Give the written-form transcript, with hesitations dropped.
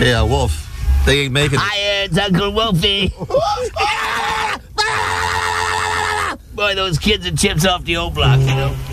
Hey, Wolf. They ain't making it. Hi, it's Uncle Wolfie. Boy, those kids and chips off the old block, you know.